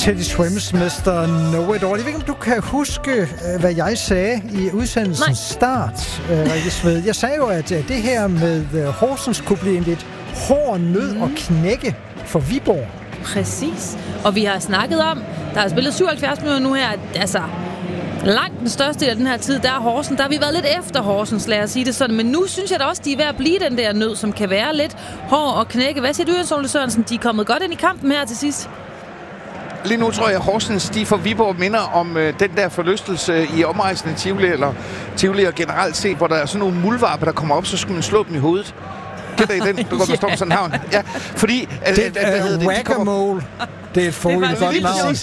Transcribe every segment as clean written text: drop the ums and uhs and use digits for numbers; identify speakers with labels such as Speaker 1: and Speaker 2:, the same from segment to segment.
Speaker 1: Teddy Swims, Mr. Know It All. Jeg ved ikke, om du kan huske, hvad jeg sagde i udsendelsens start, Rikke Sved. Jeg sagde jo, at det her med Horsens kunne blive en lidt hård nød og knække for Viborg.
Speaker 2: Præcis. Og vi har snakket om, der er spillet 77 minutter nu her, altså langt den største af den her tid, der er Horsens. Der har vi været lidt efter Horsens, lad os sige det sådan. Men nu synes jeg da også, de er ved at blive den der nød, som kan være lidt hård og knække. Hvad siger du, Jens Ole Sørensen? De er kommet godt ind i kampen her til sidst.
Speaker 3: Lige nu tror jeg, at Horsens, de for Viborg minder om den der forlystelse i omrejsende Tivoli, eller Tivoli og generelt set, hvor der er sådan nogle muldvarper, der kommer op, så skal man slå dem i hovedet. Kender I den? Du går med står på sådan en havn. Ja, fordi...
Speaker 1: Det er whack-a-mole. Det er et fåligt godt navn.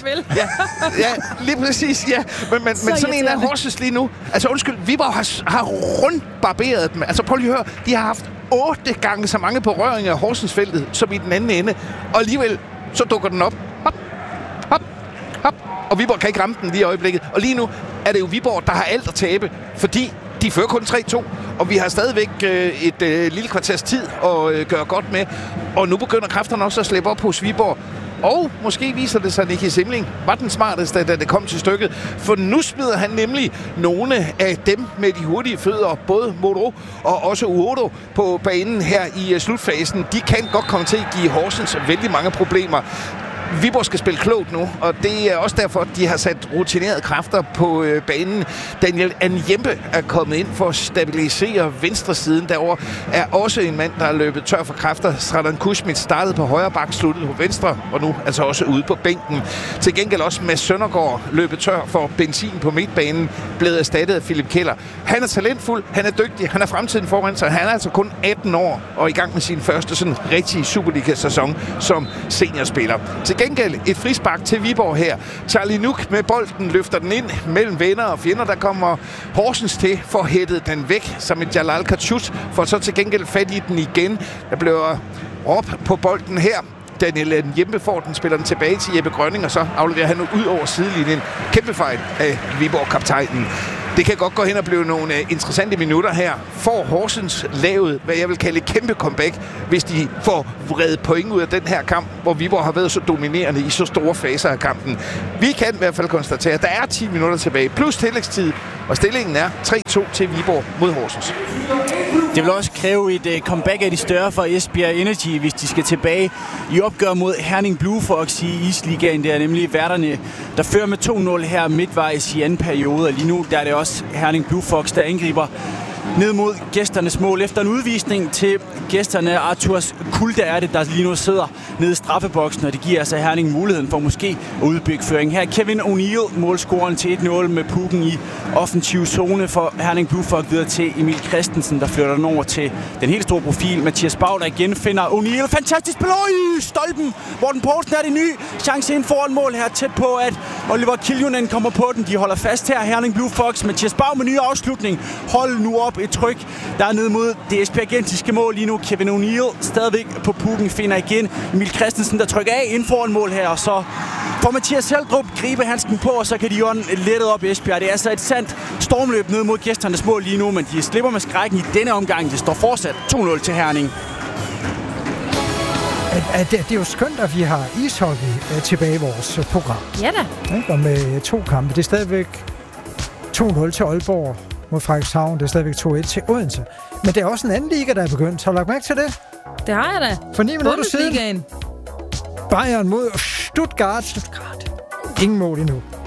Speaker 3: Ja, lige præcis, ja. Men sådan en af Horsens lige nu. Altså undskyld, Viborg har rundbarberet dem. Altså prøv lige at høre, de har haft 8 gange så mange berøringer af Horsensfeltet, som i den anden ende. Og alligevel, så dukker den op. Hop, hop, hop. Og Viborg kan ikke ramme den lige i øjeblikket. Og lige nu er det jo Viborg, der har alt at tabe, fordi de fører kun 3-2, og vi har stadigvæk et lille kvarters tid at gøre godt med. Og nu begynder kræfterne også at slippe op hos Viborg. Og måske viser det sig, at Nicky Simling var den smarteste, da det kom til stykket. For nu smider han nemlig nogle af dem med de hurtige fødder, både Modro og også Uodo, på banen her i slutfasen. De kan godt komme til at give Horsens vældig mange problemer. Viborg skal spille klogt nu, og det er også derfor, at de har sat rutinerede kræfter på banen. Daniel Anjempe er kommet ind for at stabilisere venstre siden. Derovre er også en mand, der er løbet tør for kræfter. Stradan Kuschmidt startede på højre bak, sluttede på venstre, og nu altså også ude på bænken. Til gengæld også Mads Søndergaard løbet tør for benzin på midtbanen, blevet erstattet af Philip Keller. Han er talentfuld, han er dygtig, han er fremtiden foran sig. Han er altså kun 18 år og i gang med sin første sådan rigtige Superliga-sæson som seniorspiller. Til gengæld et frispark til Viborg her. Charlie Nuk med bolden løfter den ind mellem venner og fjender. Der kommer Horsens til for at hætte den væk som et Jalal Kachut, for så til gengæld fat i den igen. Der bliver op på bolden her. Daniel Njempe får den, spiller den tilbage til Jeppe Grønning, og så afleverer han ud over sidelinjen. Kæmpe fejl af Viborg-kaptajnen. Det kan godt gå hen og blive nogle interessante minutter her. Får Horsens lavet, hvad jeg vil kalde et kæmpe comeback, hvis de får vredet point ud af den her kamp, hvor Viborg har været så dominerende i så store faser af kampen. Vi kan i hvert fald konstatere, at der er 10 minutter tilbage, plus tillægstid, og stillingen er 3-2 til Viborg mod Horsens.
Speaker 4: Det vil også kræve et comeback af de større for Esbjerg Energy, hvis de skal tilbage i opgør mod Herning Blue Fox i Isligaen. Det er nemlig værterne, der fører med 2-0 her midtvejs i anden periode. Og lige nu der er det også Herning Blue Fox, der angriber ned mod gæsternes mål efter en udvisning til gæsterne. Arthurs Kulda er det, der lige nu sidder nede i straffeboksen, og det giver altså Herning muligheden for måske at udbygge føring. Her Kevin O'Neill, målscoren til 1-0 med pukken i offensiv zone for Herning Blue Fox, videre til Emil Christensen, der flytter den over til den helt store profil. Mathias Bag, der igen finder O'Neill. Fantastisk spil i stolpen. Morten Poulsen er det nye chance ind foran mål her, tæt på at Oliver Kiljunen kommer på den. De holder fast her, Herning Blue Fox. Mathias Bag med ny afslutning. Hold nu op et tryk, der er ned mod det esbjergensiske mål lige nu. Kevin O'Neill stadigvæk på pukken, finder igen Emil Christensen, der trykker af ind foran mål her, og så får Mathias Heldrup gribe handsken på, og så kan de jo lettet op Esbjerg. Det er altså et sandt stormløb ned mod gæsternes mål lige nu, men de slipper med skrækken i denne omgang. Det står fortsat 2-0 til Herning.
Speaker 1: Det er jo skønt, at vi har ishockey tilbage i vores program.
Speaker 2: Ja da.
Speaker 1: Og med 2 kampe. Det er stadigvæk 2-0 til Aalborg mod Frederikshavn. Det er stadigvæk 2-1 til Odense. Men det er også en anden liga, der er begyndt. Har du lagt mærke til det?
Speaker 2: Det har jeg da.
Speaker 1: For 9 minutter siden. Bayern mod Stuttgart. Ingen mål endnu.